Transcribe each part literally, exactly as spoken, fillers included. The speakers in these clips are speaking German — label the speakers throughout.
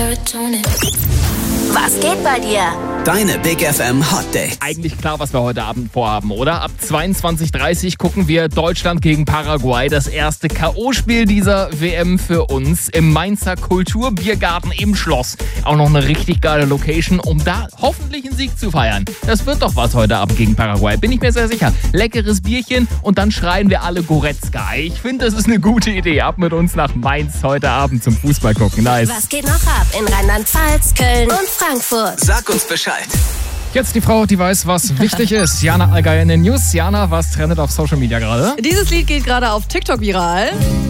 Speaker 1: Was geht bei dir?
Speaker 2: Deine Big F M Hot Dates.
Speaker 3: Eigentlich klar, was wir heute Abend vorhaben, oder? Ab zweiundzwanzig Uhr dreißig gucken wir Deutschland gegen Paraguay. Das erste K O-Spiel dieser W M für uns im Mainzer Kulturbiergarten im Schloss. Auch noch eine richtig geile Location, um da hoffentlich einen Sieg zu feiern. Das wird doch was heute Abend gegen Paraguay, bin ich mir sehr sicher. Leckeres Bierchen und dann schreien wir alle Goretzka. Ich finde, das ist eine gute Idee. Ab mit uns nach Mainz heute Abend zum Fußball gucken. Nice.
Speaker 1: Was geht noch ab in Rheinland-Pfalz, Köln und Frankfurt?
Speaker 2: Sag uns Bescheid.
Speaker 4: Jetzt die Frau, die weiß, was wichtig ist. Jana Allgeier in den News. Jana, was trendet auf Social Media gerade?
Speaker 5: Dieses Lied geht gerade auf TikTok viral.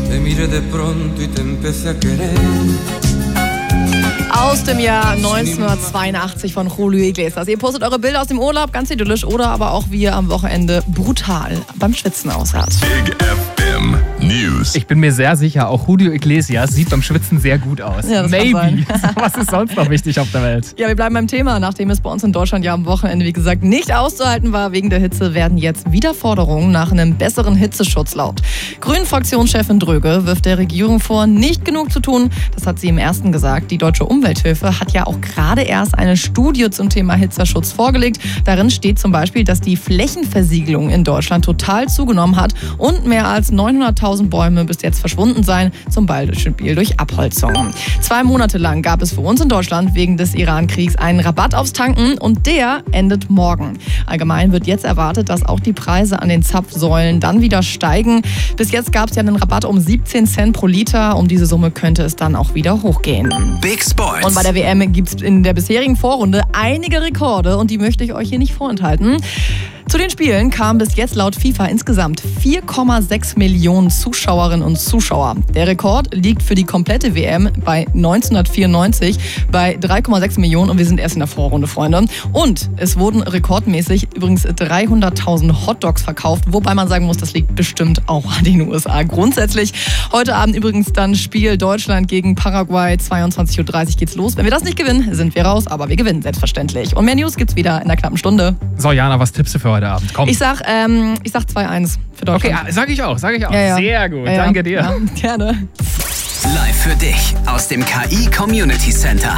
Speaker 5: Aus dem Jahr neunzehnhundertzweiundachtzig von Julio Iglesias. Ihr postet eure Bilder aus dem Urlaub, ganz idyllisch, oder aber auch, wie ihr am Wochenende brutal beim Schwitzen aussaht.
Speaker 6: Big F M News.
Speaker 3: Ich bin mir sehr sicher, auch Julio Iglesias sieht beim Schwitzen sehr gut aus.
Speaker 5: Ja, das
Speaker 3: Maybe.
Speaker 5: kann sein.
Speaker 3: Was ist sonst noch wichtig auf der Welt?
Speaker 5: Ja, wir bleiben beim Thema. Nachdem es bei uns in Deutschland ja am Wochenende, wie gesagt, nicht auszuhalten war wegen der Hitze, werden jetzt wieder Forderungen nach einem besseren Hitzeschutz laut. Grünen-Fraktionschefin Dröge wirft der Regierung vor, nicht genug zu tun. Das hat sie im ersten gesagt. Die Deutsche Umwelthilfe hat ja auch gerade erst eine Studie zum Thema Hitzeschutz vorgelegt. Darin steht zum Beispiel, dass die Flächenversiegelung in Deutschland total zugenommen hat und mehr als neunhunderttausend Bäume bis jetzt verschwunden seien, zum Beispiel durch Abholzung. Zwei Monate lang gab es für uns in Deutschland wegen des Iran-Kriegs einen Rabatt aufs Tanken und der endet morgen. Allgemein wird jetzt erwartet, dass auch die Preise an den Zapfsäulen dann wieder steigen. Bis jetzt gab es ja einen Rabatt um siebzehn Cent pro Liter. Um diese Summe könnte es dann auch wieder hochgehen.
Speaker 2: Big Sports.
Speaker 5: Und bei der W M gibt es in der bisherigen Vorrunde einige Rekorde und die möchte ich euch hier nicht vorenthalten. Zu den Spielen kamen bis jetzt laut FIFA insgesamt vier Komma sechs Millionen Zuschauerinnen und Zuschauer. Der Rekord liegt für die komplette W M bei neunzehnhundertvierundneunzig bei drei Komma sechs Millionen und wir sind erst in der Vorrunde, Freunde. Und es wurden rekordmäßig übrigens dreihunderttausend Hotdogs verkauft, wobei man sagen muss, das liegt bestimmt auch an den U S A. Grundsätzlich heute Abend übrigens dann Spiel Deutschland gegen Paraguay, zweiundzwanzig Uhr dreißig geht's los. Wenn wir das nicht gewinnen, sind wir raus, aber wir gewinnen selbstverständlich. Und mehr News gibt's wieder in einer knappen Stunde.
Speaker 4: So, Jana, was tippst du für heute Abend? Komm.
Speaker 5: Ich sag, ähm, ich sag zwei eins für Deutschland.
Speaker 4: Okay, sag ich auch, sag ich auch.
Speaker 5: Ja, ja.
Speaker 4: Sehr gut,
Speaker 5: Ja, ja.
Speaker 4: danke dir.
Speaker 5: Ja, gerne.
Speaker 2: Live für dich aus dem K I Community Center.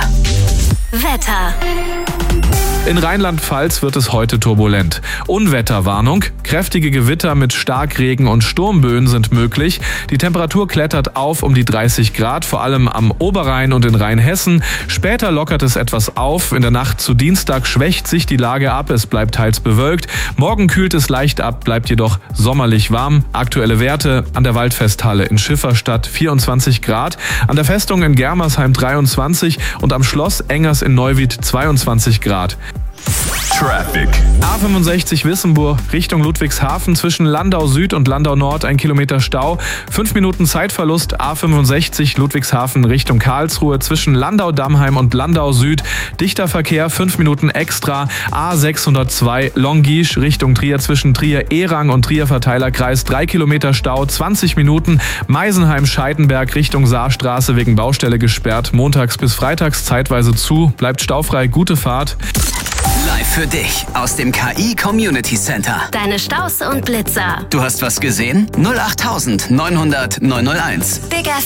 Speaker 1: Wetter.
Speaker 7: In Rheinland-Pfalz wird es heute turbulent. Unwetterwarnung, kräftige Gewitter mit Starkregen und Sturmböen sind möglich. Die Temperatur klettert auf um die dreißig Grad, vor allem am Oberrhein und in Rheinhessen. Später lockert es etwas auf. In der Nacht zu Dienstag schwächt sich die Lage ab. Es bleibt teils bewölkt. Morgen kühlt es leicht ab, bleibt jedoch sommerlich warm. Aktuelle Werte an der Waldfesthalle in Schifferstadt vierundzwanzig Grad, an der Festung in Germersheim dreiundzwanzig und am Schloss Engers in Neuwied zweiundzwanzig Grad.
Speaker 6: Traffic.
Speaker 7: A fünfundsechzig Wissembourg Richtung Ludwigshafen zwischen Landau Süd und Landau Nord ein Kilometer Stau. Fünf Minuten Zeitverlust. A fünfundsechzig Ludwigshafen Richtung Karlsruhe zwischen Landau Dammheim und Landau Süd. Dichter Verkehr, fünf Minuten extra. A sechshundertzwei Longisch Richtung Trier zwischen Trier-Erang und Trier-Verteilerkreis. Drei Kilometer Stau, zwanzig Minuten. Meisenheim-Scheidenberg Richtung Saarstraße wegen Baustelle gesperrt. Montags bis freitags zeitweise zu. Bleibt staufrei. Gute Fahrt.
Speaker 2: Live für dich aus dem K I Community Center.
Speaker 1: Deine Staus und Blitzer.
Speaker 2: Du hast was gesehen? null acht neunhundert neunhunderteins.
Speaker 1: Big F